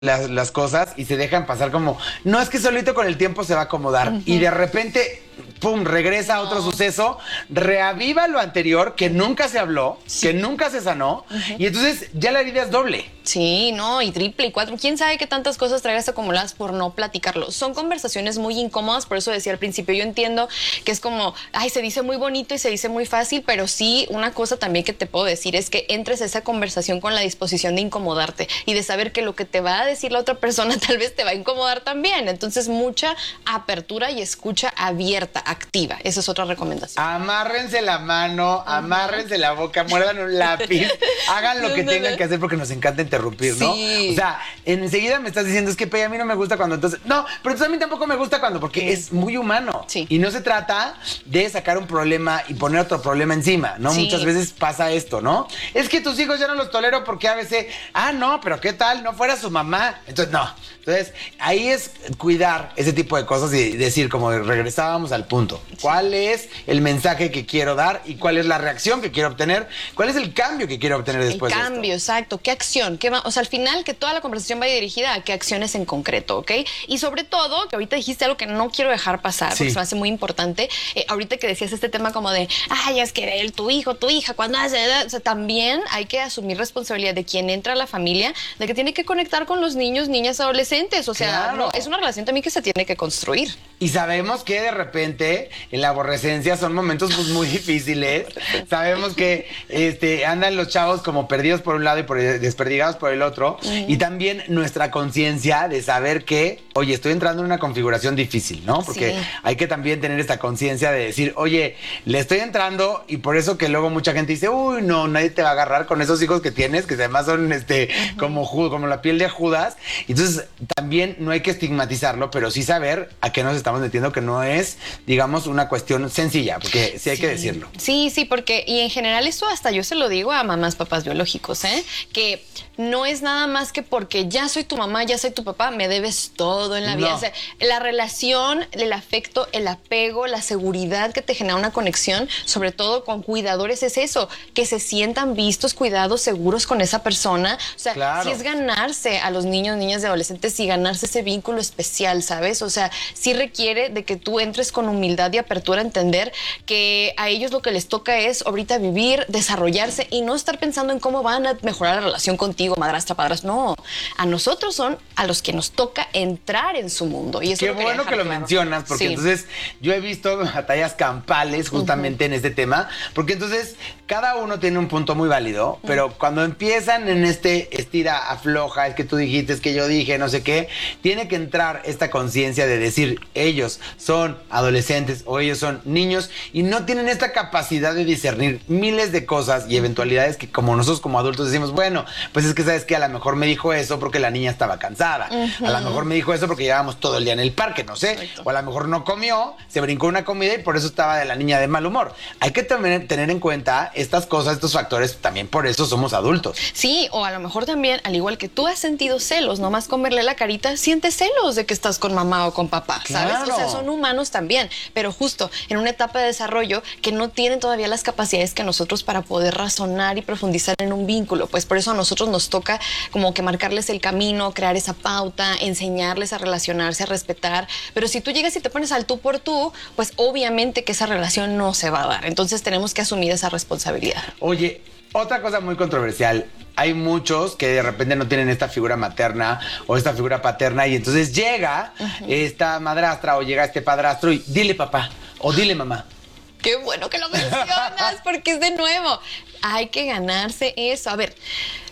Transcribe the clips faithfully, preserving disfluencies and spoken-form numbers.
las, las cosas y se dejan pasar como, no, es que solito con el tiempo se va a acomodar. Uh-huh. Y de repente, pum, regresa a otro no. suceso, reaviva lo anterior, que nunca se habló, sí. que nunca se sanó, uh-huh. y entonces ya la herida es doble. Sí, no, y triple y cuatro. ¿Quién sabe qué tantas cosas traigas acumuladas por no platicarlo? Son conversaciones muy incómodas, por eso decía al principio, yo entiendo que es como, ay, se dice muy bonito y se dice muy fácil, pero sí, una cosa también que te puedo decir es que entres a esa conversación con la disposición de incomodarte y de saber que lo que te va a decir la otra persona tal vez te va a incomodar también. Entonces, mucha apertura y escucha abierta, activa. Esa es otra recomendación. Amárrense la mano, uh-huh. amárrense la boca, muerdan un lápiz, hagan lo que tengan que hacer porque nos encanta interrumpir, ¿no? Sí. O sea, enseguida me estás diciendo, es que Pei, a mí no me gusta cuando entonces... No, pero entonces a mí tampoco me gusta cuando, porque sí. es muy humano. Sí. Y no se trata de sacar un problema y poner otro problema encima, ¿no? Sí. Muchas veces pasa esto, ¿no? Es que tus hijos ya no los tolero porque a veces... Ah, no, pero ¿qué tal? No fuera su mamá. Entonces, no. Entonces, ahí es cuidar ese tipo de cosas y decir, como regresábamos al punto. ¿Cuál es el mensaje que quiero dar y cuál es la reacción que quiero obtener? ¿Cuál es el cambio que quiero obtener después el de cambio, esto? Exacto. ¿Qué acción? ¿Qué va? O sea, al final que toda la conversación vaya dirigida a qué acciones en concreto, ¿ok? Y sobre todo, que ahorita dijiste algo que no quiero dejar pasar, sí. porque se me hace muy importante. Eh, ahorita que decías este tema como de, ay, es que él, tu hijo, tu hija, cuando hace... O sea, también hay que asumir responsabilidad de quien entra a la familia, de que tiene que conectar con los niños, niñas, adolescentes. O sea, claro. no, es una relación también que se tiene que construir. Y sabemos que de repente en la aborrecencia son momentos pues, muy difíciles. Sabemos que este, andan los chavos como perdidos por un lado y por, desperdigados por el otro. Uh-huh. Y también nuestra conciencia de saber que, oye, estoy entrando en una configuración difícil, ¿no? Porque sí. hay que también tener esta conciencia de decir, oye, le estoy entrando y por eso que luego mucha gente dice, uy, no, nadie te va a agarrar con esos hijos que tienes, que además son este, uh-huh. como, como la piel de Judas. Entonces, también no hay que estigmatizarlo, pero sí saber a qué nos estamos metiendo, que no es, digamos, una cuestión sencilla, porque sí hay sí. que decirlo. Sí, sí, porque, y en general eso hasta yo se lo digo a mamás, papás biológicos, ¿eh? Que no es nada más que porque ya soy tu mamá, ya soy tu papá, me debes todo en la vida. No. O sea, la relación, el afecto, el apego, la seguridad que te genera una conexión, sobre todo con cuidadores, es eso, que se sientan vistos, cuidados, seguros con esa persona. O sea, claro. sí es ganarse a los niños, niñas y adolescentes y ganarse ese vínculo especial, ¿sabes? O sea, sí requiere de que tú entres con humildad y apertura a entender que a ellos lo que les toca es ahorita vivir, desarrollarse y no estar pensando en cómo van a mejorar la relación contigo, madrastra, padrastro. No, a nosotros son a los que nos toca entrar en su mundo. Y eso Qué bueno que lo claro. mencionas, porque sí. entonces yo he visto batallas campales justamente uh-huh. en este tema, porque entonces cada uno tiene un punto muy válido, uh-huh. pero cuando empiezan en este estira, afloja, es que tú dijiste, es que yo dije, no sé qué, tiene que entrar esta conciencia de decir, ellos son adolescentes o ellos son niños y no tienen esta capacidad de discernir miles de cosas y eventualidades que como nosotros como adultos decimos, bueno, pues es que sabes que a lo mejor me dijo eso porque la niña estaba cansada, uh-huh. a lo mejor me dijo eso porque llevábamos todo el día en el parque, no sé, Exacto. o a lo mejor no comió, se brincó una comida y por eso estaba de la niña de mal humor. Hay que también tener en cuenta estas cosas, estos factores, también por eso somos adultos. Sí, o a lo mejor también, al igual que tú has sentido celos, nomás con verle la carita, sientes celos de que estás con mamá o con papá, ¿sabes? Claro. O sea, son humanos también, pero justo en una etapa de desarrollo que no tienen todavía las capacidades que nosotros para poder razonar y profundizar en un vínculo, pues por eso a nosotros nos toca como que marcarles el camino, crear esa pauta, enseñarles a relacionarse, a respetar, pero si tú llegas y te pones al tú por tú, pues obviamente que esa relación no se va a dar, entonces tenemos que asumir esa responsabilidad. Oye, otra cosa muy controversial, hay muchos que de repente no tienen esta figura materna o esta figura paterna y entonces llega uh-huh. esta madrastra o llega este padrastro y dile papá o dile mamá. Qué bueno que lo mencionas porque es de nuevo, hay que ganarse eso. A ver,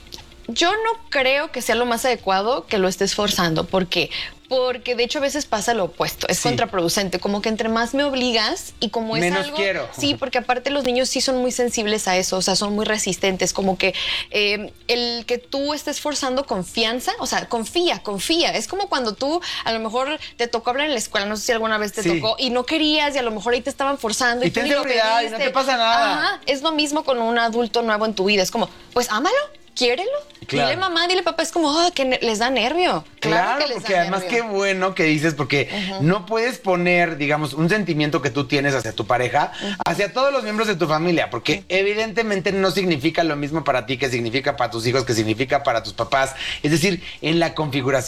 yo no creo que sea lo más adecuado que lo estés forzando. ¿Por qué? Porque de hecho a veces pasa lo opuesto, es sí. contraproducente, como que entre más me obligas y como es menos algo... quiero. Sí, porque aparte los niños sí son muy sensibles a eso, o sea, son muy resistentes, como que eh, el que tú estés forzando confianza, o sea, confía, confía, es como cuando tú a lo mejor te tocó hablar en la escuela, no sé si alguna vez te sí. tocó, y no querías y a lo mejor ahí te estaban forzando. Y, y ten seguridad y no te pasa nada. Ajá, es lo mismo con un adulto nuevo en tu vida, es como, pues ámalo. quiérelo. Claro. Dile mamá, dile papá, es como oh, que ne- les da nervio. Claro, Claro, que les porque da además nervio. qué bueno que dices, porque uh-huh. no puedes poner, digamos, un sentimiento que tú tienes hacia tu pareja, uh-huh. hacia todos los miembros de tu familia, porque uh-huh. evidentemente no significa lo mismo para ti que significa para tus hijos, que significa para tus papás. Es decir, en la configuración